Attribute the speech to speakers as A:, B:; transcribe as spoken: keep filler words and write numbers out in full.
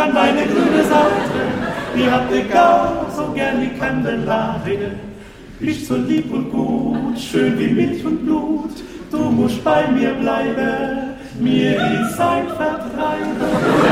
A: an meine grüne Seite. Die hatte gar so gern die Kandelare. Bist so lieb und gut, schön wie Milch und Blut. Du musst bei mir bleiben, mir die Zeit vertreiben.